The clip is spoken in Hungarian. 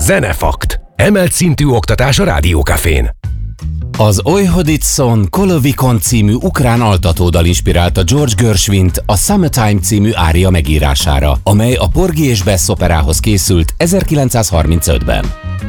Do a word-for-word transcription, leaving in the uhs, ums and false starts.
Zenefakt. Emelt szintű oktatás a Rádiókafén. Az Ojhoditson Kolovikon című ukrán altatódal inspirálta George Gershwint a Summertime című ária megírására, amely a Porgy és Bess operához készült ezerkilencszázharmincötben.